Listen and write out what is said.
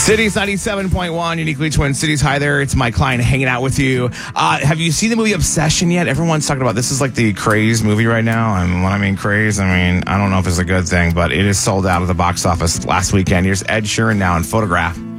Cities 97.1, uniquely Twin Cities. Hi there, it's Mike Klein hanging out with you. Have you seen the movie Obsession yet? Everyone's talking about this is like the craze movie right now. And when I mean craze, I don't know if it's a good thing, but it is sold out at the box office last weekend. Here's Ed Sheeran now in Photograph.